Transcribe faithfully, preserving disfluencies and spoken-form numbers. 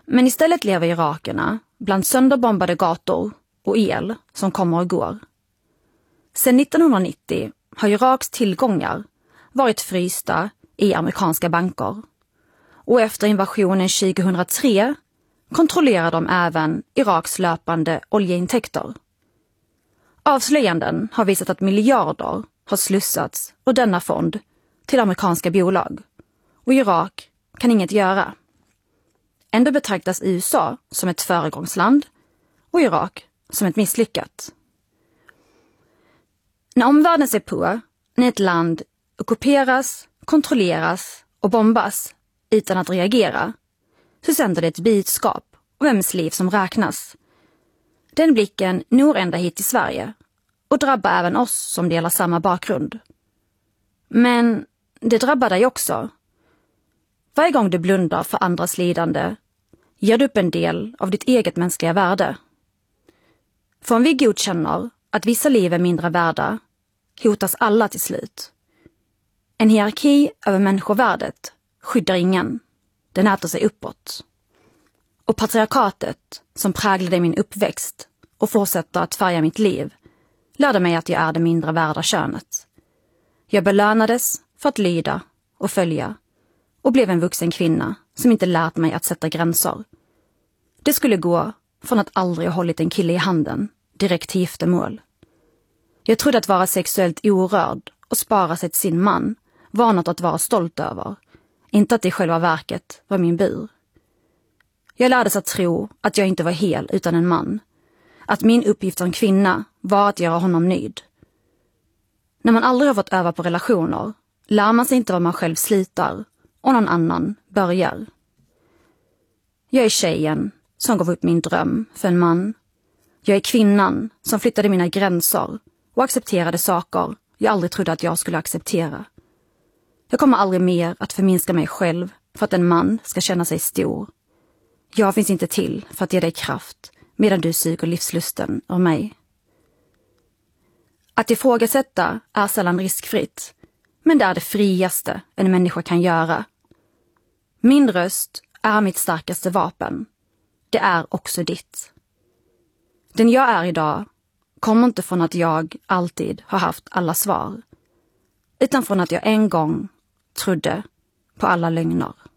Men istället lever irakerna bland sönderbombade gator och el som kommer och går. Sedan nittonhundranittio har Iraks tillgångar varit frysta i amerikanska banker. Och efter invasionen tjugohundratre kontrollerar de även Iraks löpande oljeintäkter. Avslöjanden har visat att miljarder har slussats ur denna fond till amerikanska bolag. Och Irak kan inget göra. Ändå betraktas U S A som ett föregångsland och Irak som ett misslyckat. När omvärlden ser på när ett land ockuperas, kontrolleras och bombas utan att reagera, så sänder det ett budskap om vems liv som räknas. Den blicken når ända hit till Sverige och drabbar även oss som delar samma bakgrund. Men det drabbar dig också. Varje gång du blundar för andras lidande ger du upp en del av ditt eget mänskliga värde. För om vi godkänner att vissa liv är mindre värda, hotas alla till slut. En hierarki över människovärdet skyddar ingen. Den äter sig uppåt. Och patriarkatet, som präglade min uppväxt och fortsätter att färga mitt liv, lärde mig att jag är det mindre värda könet. Jag belönades för att lyda och följa och blev en vuxen kvinna som inte lärt mig att sätta gränser. Det skulle gå från att aldrig ha hållit en kille i handen direkt till giftermål. Jag trodde att vara sexuellt orörd och spara sig till sin man var något att vara stolt över, inte att det i själva verket var min bur. Jag lärdes att tro att jag inte var hel utan en man, att min uppgift som kvinna var att göra honom nöjd. När man aldrig har fått öva på relationer lär man sig inte vad man själv slutar och någon annan börjar. Jag är tjejen som gav upp min dröm för en man. Jag är kvinnan som flyttade mina gränser och accepterade saker jag aldrig trodde att jag skulle acceptera. Jag kommer aldrig mer att förminska mig själv för att en man ska känna sig stor. Jag finns inte till för att ge dig kraft medan du suger livslusten av mig. Att ifrågasätta är sällan riskfritt, men det är det friaste en människa kan göra. Min röst är mitt starkaste vapen. Det är också ditt. Den jag är idag kommer inte från att jag alltid har haft alla svar, utan från att jag en gång trodde på alla lögner.